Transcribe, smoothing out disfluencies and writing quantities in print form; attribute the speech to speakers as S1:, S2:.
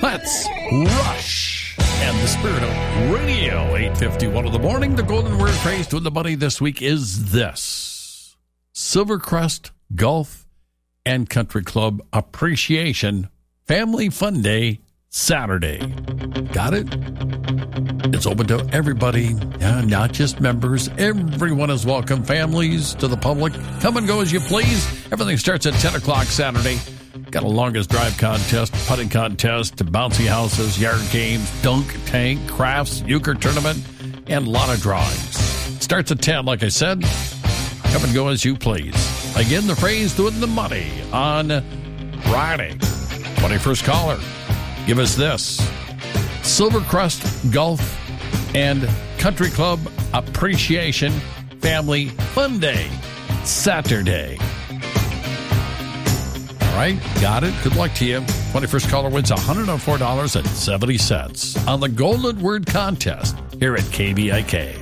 S1: Let's Rush. And the spirit of radio, 8:51 in the morning. The golden word phrase to the buddy this week is this: Silvercrest Golf and Country Club Appreciation Family Fun Day, Saturday. Got it? It's open to everybody, not just members. Everyone is welcome. Families, to the public. Come and go as you please. Everything starts at 10 o'clock Saturday. Got a longest drive contest, putting contest, bouncy houses, yard games, dunk tank, crafts, euchre tournament, and a lot of drawings. Starts at 10, like I said. Come and go as you please. Again, the phrase to win the money on Friday. 21st caller, give us this: Silvercrest Golf and Country Club Appreciation Family Fun Day, Saturday. All right, got it. Good luck to you. 21st caller wins $104.70 on the Golden Word Contest here at KBIK.